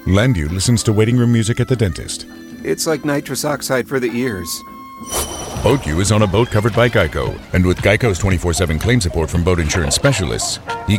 Landu listens to waiting room music at the dentist. It's like nitrous oxide for the ears. BoatU is on a boat covered by Geico, and with Geico's 24/7 claim support from boat insurance specialists, he